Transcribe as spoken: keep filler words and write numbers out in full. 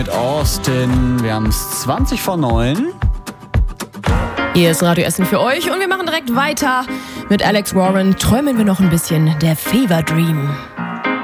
Mit Austin, wir haben es zwanzig vor neun. Hier ist Radio Essen für euch und wir machen direkt weiter mit Alex Warren. Träumen wir noch ein bisschen der Fever Dream.